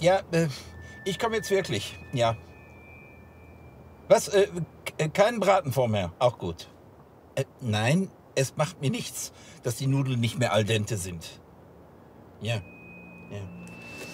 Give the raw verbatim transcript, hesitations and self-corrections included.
Ja, äh, ich komme jetzt wirklich. Ja. Was? Äh, k- äh, keinen Braten vor mir. Auch gut. Äh, nein, es macht mir nichts, dass die Nudeln nicht mehr al dente sind. Ja, ja.